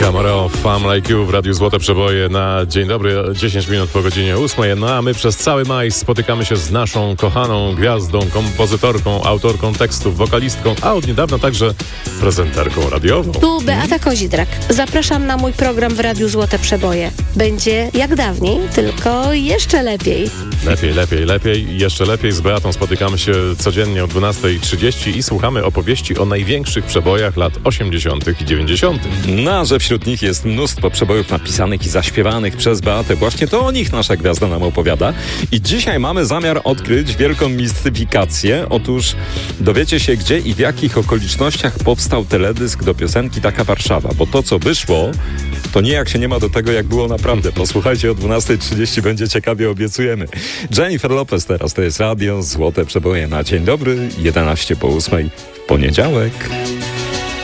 Camaro, Fam Like You w Radiu Złote Przeboje na dzień dobry, 10 minut po godzinie 8. No a my przez cały maj spotykamy się z naszą kochaną gwiazdą, kompozytorką, autorką tekstów, wokalistką, a od niedawna także prezenterką radiową. Tu Beata Kozidrak. Zapraszam na mój program w Radiu Złote Przeboje. Będzie jak dawniej, tylko jeszcze lepiej. Lepiej, jeszcze lepiej. Z Beatą spotykamy się codziennie o 12:30 i słuchamy opowieści o największych przebojach lat 80. i 90. No, że wśród nich jest mnóstwo przebojów napisanych i zaśpiewanych przez Beatę. Właśnie to o nich nasza gwiazda nam opowiada. I dzisiaj mamy zamiar odkryć wielką mistyfikację. Otóż dowiecie się, gdzie i w jakich okolicznościach powstał teledysk do piosenki Taka Warszawa. Bo to, co wyszło, to nijak się nie ma do tego, jak było naprawdę. Posłuchajcie, o 12:30 będzie ciekawie, obiecujemy. Jennifer Lopez teraz, to jest Radio Złote Przeboje na dzień dobry, 11 po 8, poniedziałek.